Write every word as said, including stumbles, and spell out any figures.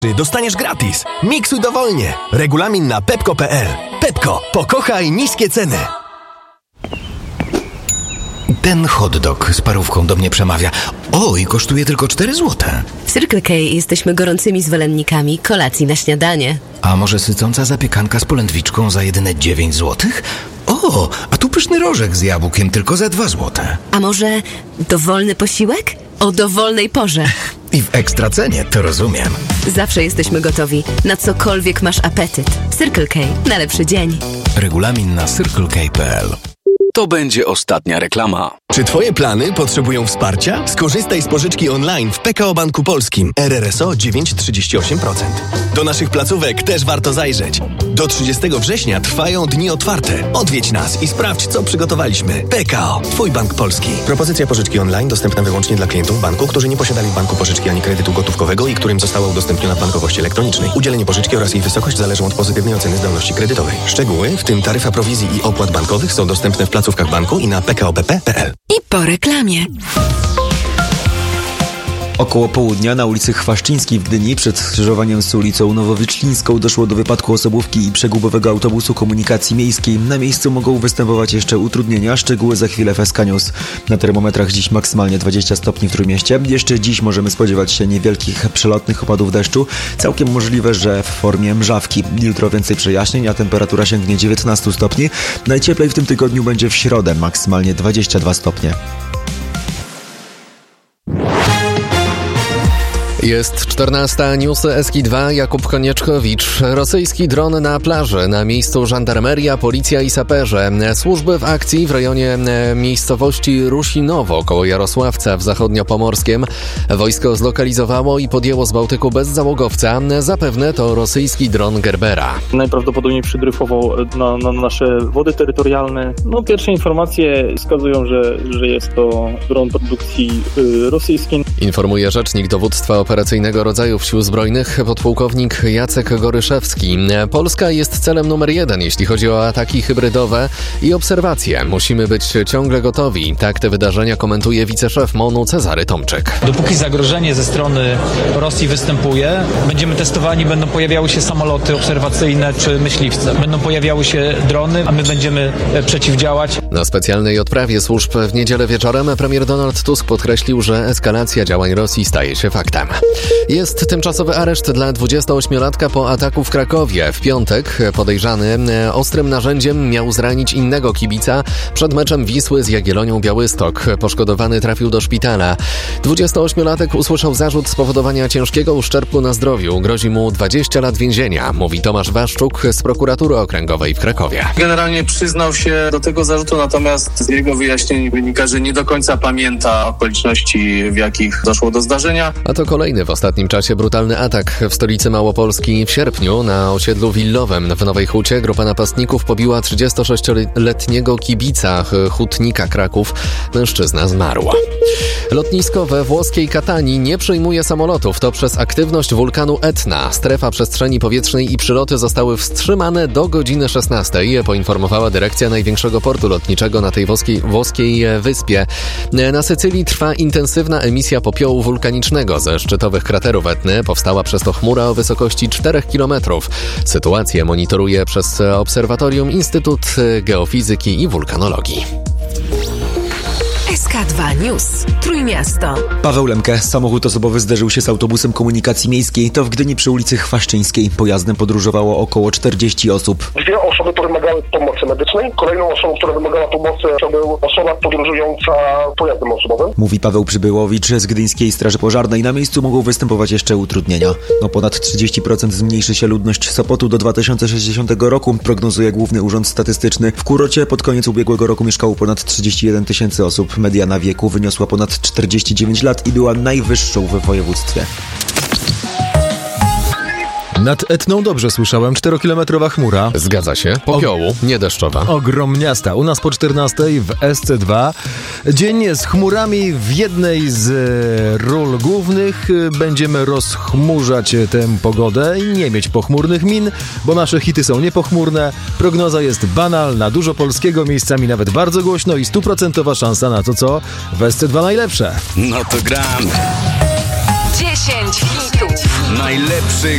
dostaniesz gratis. Miksuj dowolnie. Regulamin na pepko kropka p l. Pepko. Pokochaj niskie ceny. Ten hot dog z parówką do mnie przemawia. O, i kosztuje tylko cztery złote. W Circle K jesteśmy gorącymi zwolennikami kolacji na śniadanie. A może sycąca zapiekanka z polędwiczką za jedyne dziewięć złotych? O, a tu pyszny rożek z jabłkiem tylko za dwa złote. A może dowolny posiłek? O dowolnej porze. I w ekstra cenie, to rozumiem. Zawsze jesteśmy gotowi, na cokolwiek masz apetyt. Circle K. Na lepszy dzień. Regulamin na circle k kropka p l. To będzie ostatnia reklama. Czy twoje plany potrzebują wsparcia? Skorzystaj z pożyczki online w P K O Banku Polskim. R R S O dziewięć przecinek trzydzieści osiem procent. Do naszych placówek też warto zajrzeć. Do trzydziestego września trwają dni otwarte. Odwiedź nas i sprawdź, co przygotowaliśmy. P K O. Twój bank polski. Propozycja pożyczki online dostępna wyłącznie dla klientów banku, którzy nie posiadali w banku pożyczki ani kredytu gotówkowego i którym została udostępniona w bankowości elektronicznej. Udzielenie pożyczki oraz jej wysokość zależą od pozytywnej oceny zdolności kredytowej. Szczegóły, w tym taryfa prowizji i opłat bankowych, są dostępne w placówkach banku i na p k o b p kropka p l. I po reklamie. Około południa na ulicy Chwaszczyńskiej w Gdyni przed skrzyżowaniem z ulicą Nowowyczlińską doszło do wypadku osobówki i przegubowego autobusu komunikacji miejskiej. Na miejscu mogą występować jeszcze utrudnienia. Szczegóły za chwilę w S K News. Na termometrach dziś maksymalnie dwadzieścia stopni w Trójmieście. Jeszcze dziś możemy spodziewać się niewielkich przelotnych opadów deszczu. Całkiem możliwe, że w formie mrzawki. Jutro więcej przejaśnień, a temperatura sięgnie dziewiętnaście stopni. Najcieplej w tym tygodniu będzie w środę, maksymalnie dwadzieścia dwa stopnie. Jest czternasta, newsy S K dwa, Jakub Konieczkowicz. Rosyjski dron na plaży, na miejscu żandarmeria, policja i saperze. Służby w akcji w rejonie miejscowości Rusinowo koło Jarosławca w zachodniopomorskiem. Wojsko zlokalizowało i podjęło z Bałtyku bezzałogowca. Zapewne to rosyjski dron Gerbera. Najprawdopodobniej przydryfował na, na nasze wody terytorialne. No, pierwsze informacje wskazują, że, że jest to dron produkcji y, rosyjskiej. Informuje rzecznik dowództwa operacyjnego rodzajów Sił Zbrojnych, podpułkownik Jacek Goryszewski. Polska jest celem numer jeden, jeśli chodzi o ataki hybrydowe i obserwacje. Musimy być ciągle gotowi. Tak te wydarzenia komentuje wiceszef MON-u Cezary Tomczyk. Dopóki zagrożenie ze strony Rosji występuje, będziemy testowani, będą pojawiały się samoloty obserwacyjne czy myśliwce. Będą pojawiały się drony, a my będziemy przeciwdziałać. Na specjalnej odprawie służb w niedzielę wieczorem premier Donald Tusk podkreślił, że eskalacja działań Rosji staje się faktem. Jest tymczasowy areszt dla dwudziestoośmiolatka po ataku w Krakowie. W piątek podejrzany ostrym narzędziem miał zranić innego kibica przed meczem Wisły z Jagiellonią Białystok. Poszkodowany trafił do szpitala. dwudziestoośmiolatek usłyszał zarzut spowodowania ciężkiego uszczerbku na zdrowiu. Grozi mu dwadzieścia lat więzienia, mówi Tomasz Waszczuk z prokuratury okręgowej w Krakowie. Generalnie przyznał się do tego zarzutu, natomiast z jego wyjaśnień wynika, że nie do końca pamięta okoliczności, w jakich doszło do zdarzenia. A to kolejny w ostatnim czasie brutalny atak w stolicy Małopolski. W sierpniu na osiedlu Willowem w Nowej Hucie grupa napastników pobiła trzydziestosześcioletniego kibica Hutnika Kraków. Mężczyzna zmarł. Lotnisko we włoskiej Katanii nie przyjmuje samolotów. To przez aktywność wulkanu Etna. Strefa przestrzeni powietrznej i przyloty zostały wstrzymane do godziny szesnastej, poinformowała dyrekcja największego portu lotniczego na tej włoskiej, włoskiej wyspie. Na Sycylii trwa intensywna emisja popiołu wulkanicznego ze szczytowych kraterów Etny. Powstała przez to chmura o wysokości czterech kilometrów. Sytuację monitoruje przez obserwatorium Instytut Geofizyki i Wulkanologii. S K dwa News. Trójmiasto. Paweł Lemke. Samochód osobowy zderzył się z autobusem komunikacji miejskiej. To w Gdyni przy ulicy Chwaszczyńskiej. Pojazdem podróżowało około czterdzieści osób. Dwie osoby, które wymagały pomocy medycznej. Kolejną osobą, która wymagała pomocy, to był osoba podróżująca pojazdem osobowym. Mówi Paweł Przybyłowicz z Gdyńskiej Straży Pożarnej. Na miejscu mogą występować jeszcze utrudnienia. O ponad trzydzieści procent zmniejszy się ludność Sopotu do dwa tysiące sześćdziesiątego roku, prognozuje Główny Urząd Statystyczny. W Kurocie pod koniec ubiegłego roku mieszkało ponad trzydzieści jeden tysięcy osób. Mediana wieku wyniosła ponad czterdzieści dziewięć lat i była najwyższą w województwie. Nad Etną dobrze słyszałem, czterokilometrowa chmura. Zgadza się, popiołu, o... nie deszczowa. Ogrom miasta. U nas po czternastej w S C dwa. Dzień z chmurami w jednej z ról głównych. Będziemy rozchmurzać tę pogodę i nie mieć pochmurnych min, bo nasze hity są niepochmurne. Prognoza jest banalna, dużo polskiego, miejscami nawet bardzo głośno i stuprocentowa szansa na to, co w S C dwa najlepsze. No to gramy. dziesięć hitów. Najlepszych